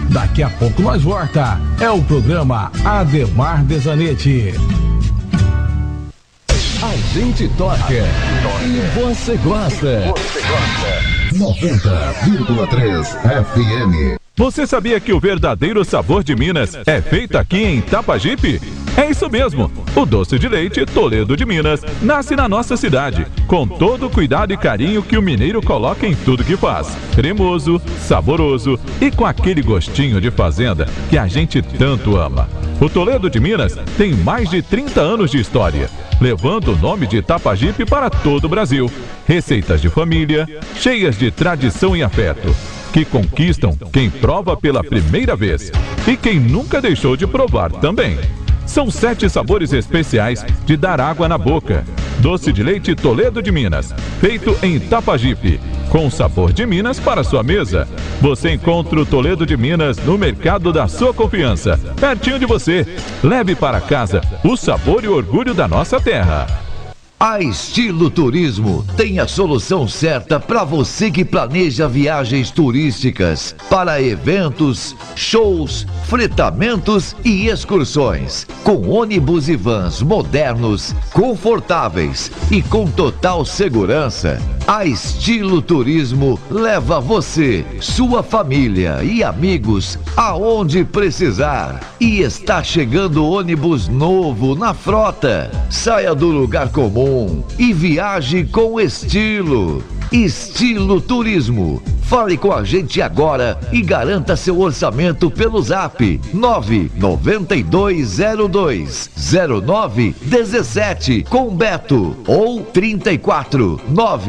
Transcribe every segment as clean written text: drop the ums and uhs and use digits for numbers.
Daqui a pouco nós volta. É o programa Ademar Desanetti. A gente toca e você gosta. 90,3 FM. Você sabia que o verdadeiro sabor de Minas é feito aqui em Itapajipe? É isso mesmo! O doce de leite Toledo de Minas nasce na nossa cidade, com todo o cuidado e carinho que o mineiro coloca em tudo que faz. Cremoso, saboroso e com aquele gostinho de fazenda que a gente tanto ama. O Toledo de Minas tem mais de 30 anos de história, levando o nome de Itapajipe para todo o Brasil. Receitas de família, cheias de tradição e afeto, que conquistam quem prova pela primeira vez e quem nunca deixou de provar também. São 7 sabores especiais de dar água na boca. Doce de leite Toledo de Minas, feito em Itapajipe, com sabor de Minas para sua mesa. Você encontra o Toledo de Minas no mercado da sua confiança, pertinho de você. Leve para casa o sabor e o orgulho da nossa terra. A Estilo Turismo tem a solução certa para você que planeja viagens turísticas para eventos, shows, fretamentos e excursões. Com ônibus e vans modernos, confortáveis e com total segurança, a Estilo Turismo leva você, sua família e amigos aonde precisar. E está chegando ônibus novo na frota. Saia do lugar comum e viaje com estilo. Estilo Turismo. Fale com a gente agora e garanta seu orçamento pelo Zap 992020917 com Beto ou 34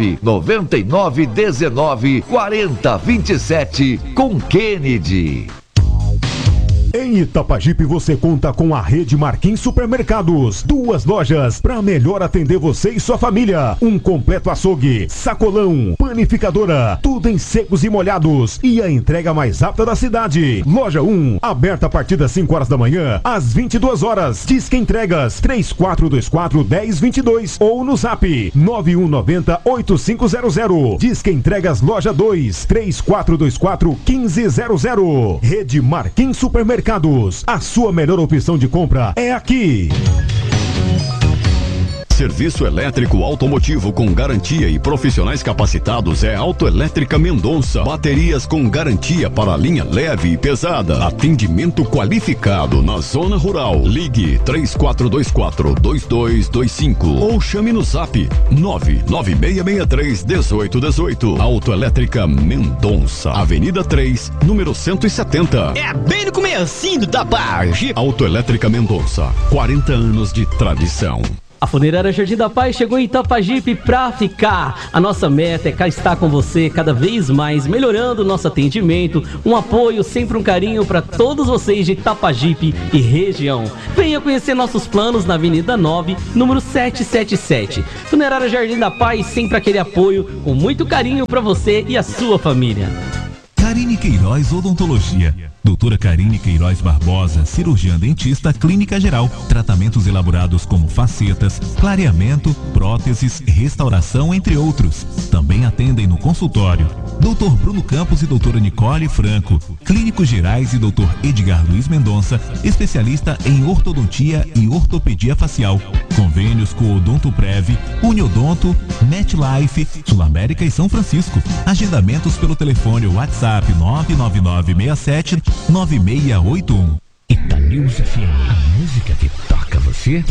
999194027 com Kennedy. Em Itapajipe você conta com a Rede Marquim Supermercados. 2 lojas para melhor atender você e sua família. Um completo açougue, sacolão, panificadora, tudo em secos e molhados. E a entrega mais rápida da cidade. Loja 1, aberta a partir das 5 horas da manhã às 22 horas. Disque entregas 3424-1022 ou no Zap 9190-8500. Disque entregas loja 2, 3424-1500. Rede Marquim Supermercados. A sua melhor opção de compra é aqui. Serviço elétrico automotivo com garantia e profissionais capacitados é Autoelétrica Mendonça. Baterias com garantia para linha leve e pesada. Atendimento qualificado na zona rural. Ligue 3424-2225 ou chame no Zap 99663-1818. Autoelétrica Mendonça, Avenida 3, número 170. É bem no comecinho do Itapajipe. Autoelétrica Mendonça, 40 anos de tradição. A Funerária Jardim da Paz chegou em Itapajipe pra ficar. A nossa meta é cá estar com você cada vez mais, melhorando o nosso atendimento, um apoio, sempre um carinho para todos vocês de Itapajipe e região. Venha conhecer nossos planos na Avenida 9, número 777. Funerária Jardim da Paz, sempre aquele apoio, com muito carinho para você e a sua família. Karine Queiroz Odontologia. Doutora Karine Queiroz Barbosa, cirurgiã dentista, clínica geral. Tratamentos elaborados como facetas, clareamento, próteses, restauração, entre outros. Também atendem no consultório Dr. Bruno Campos e doutora Nicole Franco, clínicos gerais, e Dr. Edgar Luiz Mendonça, especialista em ortodontia e ortopedia facial. Convênios com Odontoprev, Uniodonto, MetLife, Sul América e São Francisco. Agendamentos pelo telefone WhatsApp 99967-9681. Itanews FM, a música que toca você.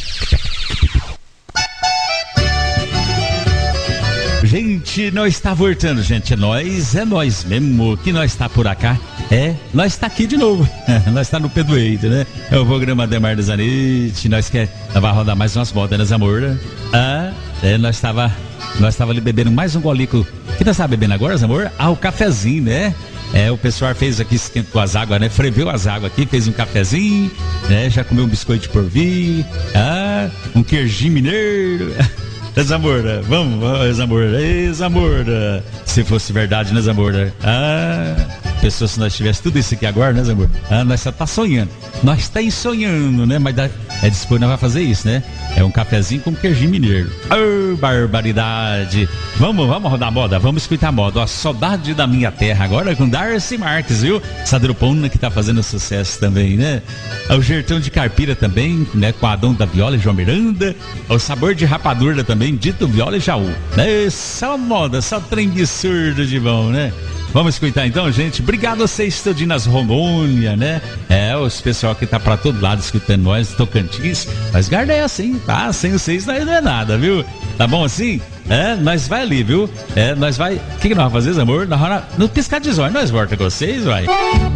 Gente, nós está voltando, gente. É nós mesmo que nós está por acá. Nós está aqui de novo. Nós está no Pedroeiro, né? É o programa Ademar Desanetti. Nós vai rodar mais umas modas, né, Zamora? Nós estava ali bebendo mais um golico. O que nós estávamos bebendo agora, Zamora? O cafezinho, né? O pessoal fez aqui, esquentou as águas, né? Ferveu as águas aqui, fez um cafezinho, né? Já comeu um biscoito de porvir, um queijinho mineiro. Zamora, vamos, Zamora. Ei, Zamora. Se fosse verdade, né, Zamora? pessoa, se nós tivéssemos tudo isso aqui agora, né, Zamor? Nós só tá sonhando. Nós estamos sonhando, né? Mas depois nós vamos fazer isso, né? É um cafezinho com queijinho mineiro. Barbaridade. Vamos rodar a moda, vamos escutar a moda. Ó, Saudade da Minha Terra, agora com Darcy Marques, viu? Sadrupona, que tá fazendo sucesso também, né? O Gertão de Carpira também, né? Com Adão da Viola e João Miranda. O Sabor de Rapadura também, Dito Viola e Jaú, né? Só moda, só trem absurdo de bom, né? Vamos escutar então, gente. Obrigado a vocês, Estudinas Rondônia, né? Os pessoal que tá pra todo lado escutando nós, Tocantins. Mas guarda é assim, tá? Sem vocês não é nada, viu? Tá bom assim? Nós vai ali, viu? Nós vai... O que nós vamos fazer, amor? No piscar de zóio, nós volta com vocês, vai.